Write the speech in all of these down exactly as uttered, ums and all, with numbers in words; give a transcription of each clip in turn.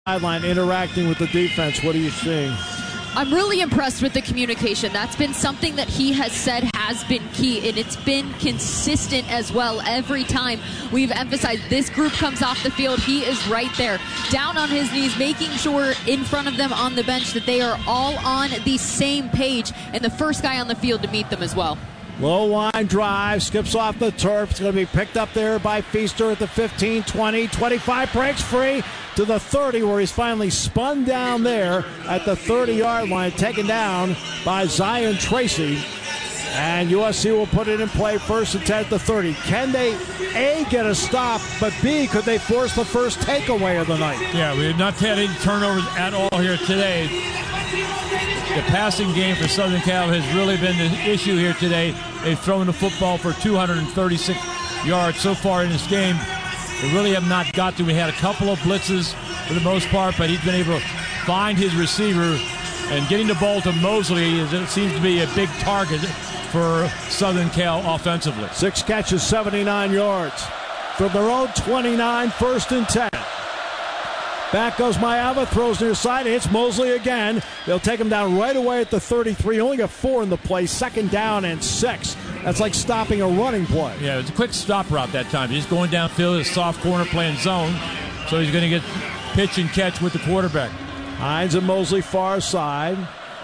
sideline interacting with the defense. What are you seeing? I'm really impressed with the communication. That's been something that he has said has been key, and it's been consistent as well. Every time we've emphasized this group comes off the field, he is right there, down on his knees, making sure in front of them on the bench that they are all on the same page, and the first guy on the field to meet them as well. Low line drive, skips off the turf. It's going to be picked up there by Feaster at the fifteen, twenty, twenty-five, breaks free to the thirty, where he's finally spun down there at the thirty-yard line, taken down by Zion Tracy. And U S C will put it in play, first and ten at the thirty. Can they, A, get a stop, but B, could they force the first takeaway of the night? Yeah, we have not had any turnovers at all here today. The passing game for Southern Cal has really been the issue here today. They've thrown the football for two hundred thirty-six yards so far in this game. They really have not got to. We had a couple of blitzes for the most part, but he's been able to find his receiver, and getting the ball to Mosley is, it seems to be a big target for Southern Cal offensively. Six catches, seventy-nine yards. From their own twenty-nine, first and ten. Back goes Mayava, throws near side, hits Mosley again. They'll take him down right away at the thirty-three. Only got four in the play, second down and six. That's like stopping a running play. Yeah, it was a quick stop route that time. He's going downfield, a soft corner playing zone, so he's going to get pitch and catch with the quarterback. Hines and Mosley far side.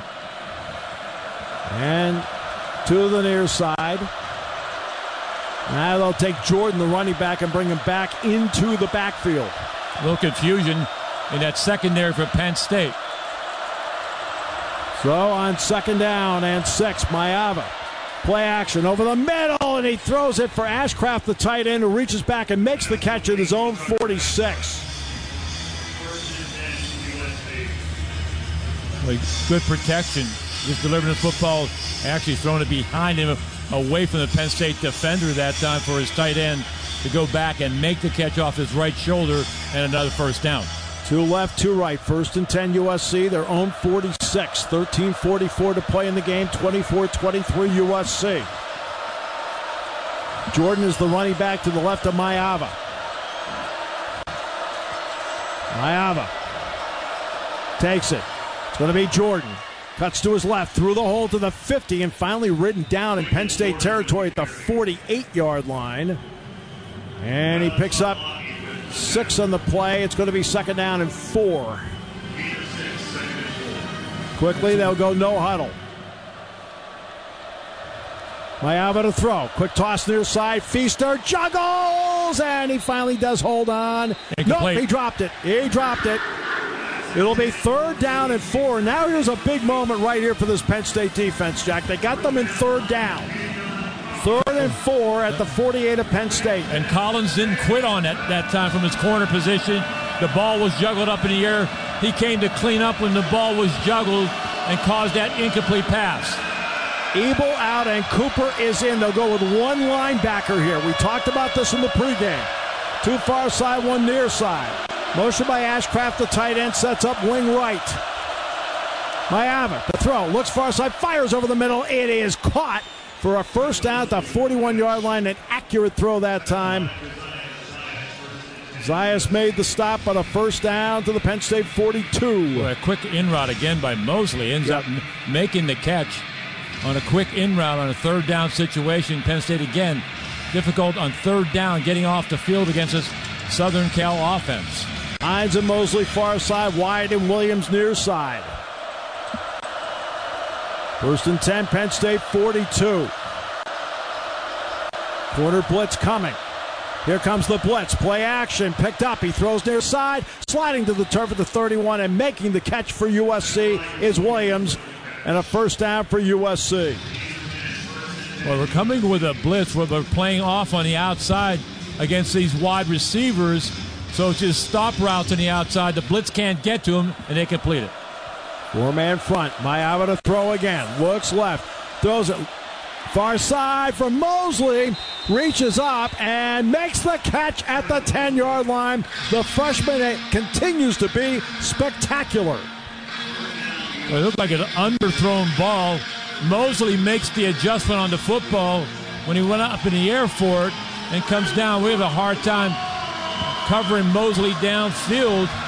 And to the near side. Now they'll take Jordan, the running back, and bring him back into the backfield. A little confusion in that secondary for Penn State. So on second down and six, Mayava. Play action over the middle, and he throws it for Ashcraft, the tight end, who reaches back and makes the catch at his own forty-six. Like, good protection. Just delivering the football, actually throwing it behind him, away from the Penn State defender that time for his tight end to go back and make the catch off his right shoulder, and another first down. Two left, two right. First and ten U S C, their own forty-six. thirteen forty-four to play in the game, twenty-four twenty-three U S C. Jordan is the running back to the left of Mayava. Mayava takes it. It's going to be Jordan. Cuts to his left, through the hole to the fifty, and finally ridden down in Penn State territory at the forty-eight-yard line. And he picks up six on the play. It's going to be second down and four. Quickly, they'll go no huddle. Mayava to throw. Quick toss near side. Feaster juggles, and he finally does hold on. Nope, he dropped it. He dropped it. It'll be third down and four. Now here's a big moment right here for this Penn State defense, Jack. They got them in third down. Third and four at the forty-eight of Penn State. And Collins didn't quit on it that time from his corner position. The ball was juggled up in the air. He came to clean up when the ball was juggled and caused that incomplete pass. Ebel out and Cooper is in. They'll go with one linebacker here. We talked about this in the pregame. Two far side, one near side. Motion by Ashcraft, the tight end, sets up wing right. Mayava, the throw, looks far side, fires over the middle. It is caught for a first down at the forty-one-yard line. An accurate throw that time. Zayas made the stop, but a first down to the Penn State forty-two. Well, a quick in route again by Mosley. Ends yep. up m- making the catch on a quick in route on a third down situation. Penn State again difficult on third down, getting off the field against this Southern Cal offense. Hines and Mosley far side, Wyatt and Williams near side. First and ten, Penn State forty-two. Corner blitz coming. Here comes the blitz. Play action, picked up. He throws near side, sliding to the turf at the thirty-one, and making the catch for U S C is Williams, and a first down for U S C. Well, we're coming with a blitz where they're playing off on the outside against these wide receivers. So it's just stop routes on the outside. The blitz can't get to him, and they complete it. Four-man front. Mayava to throw again. Looks left. Throws it far side from Mosley. Reaches up and makes the catch at the ten-yard line. The freshman continues to be spectacular. Well, it looked like an underthrown ball. Mosley makes the adjustment on the football when he went up in the air for it and comes down. We have a hard time covering Mosley downfield.